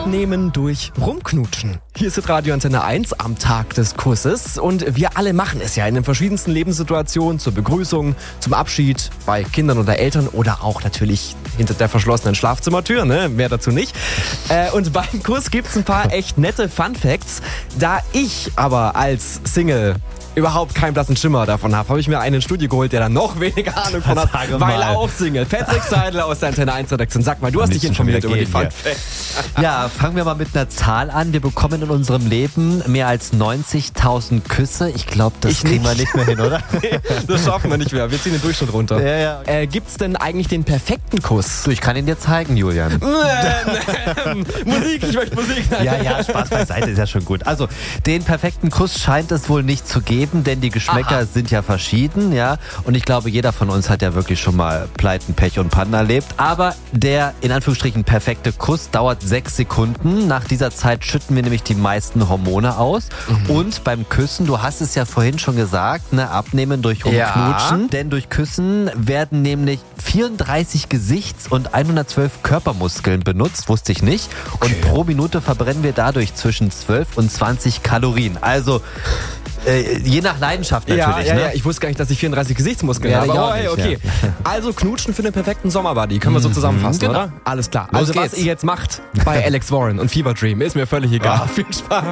Abnehmen durch Rumknutschen. Hier ist Radio Antenne 1 am Tag des Kusses und wir alle machen es ja in den verschiedensten Lebenssituationen, zur Begrüßung, zum Abschied, bei Kindern oder Eltern oder auch natürlich hinter der verschlossenen Schlafzimmertür, ne? Mehr dazu nicht. Und beim Kuss gibt's ein paar echt nette Funfacts. Da ich aber als Single überhaupt keinen blassen Schimmer davon habe ich mir einen ins Studio geholt, der da noch weniger Ahnung von hat, weil er auch Single. Patrick Seidler aus der Antenne 1 Redaktion. Sag mal, du hast dich informiert über die Funfacts. Ja, fangen wir mal mit einer Zahl an. Wir bekommen in unserem Leben mehr als 90.000 Küsse. Ich glaube, das kriegen wir nicht mehr hin, oder? Nee, das schaffen wir nicht mehr. Wir ziehen den Durchschnitt runter. Ja. Gibt's denn eigentlich den perfekten Kuss? Du, ich kann ihn dir zeigen, Julian. Musik, ich möchte Musik. Ja, Spaß beiseite, ist ja schon gut. Also, den perfekten Kuss scheint es wohl nicht zu geben, denn die Geschmäcker sind ja verschieden, ja. Und ich glaube, jeder von uns hat ja wirklich schon mal Pleiten, Pech und Pannen erlebt. Aber der, in Anführungsstrichen, perfekte Kuss dauert 6 Sekunden. Nach dieser Zeit schütten wir nämlich die meisten Hormone aus. Und beim Küssen, du hast es ja vorhin schon gesagt, ne, abnehmen durch Rumknutschen. Ja. Denn durch Küssen werden nämlich 34 Gesichts- und 112 Körpermuskeln benutzt, wusste ich nicht. Und pro Minute verbrennen wir dadurch zwischen 12 und 20 Kalorien. Also je nach Leidenschaft natürlich. Ja, ich wusste gar nicht, dass ich 34 Gesichtsmuskeln habe. Aber okay. Ja. Also knutschen für den perfekten Sommerbuddy. Können wir so zusammenfassen, oder? Alles klar. Also was ihr jetzt macht bei Alex Warren und Fever Dream ist mir völlig egal. Viel Spaß.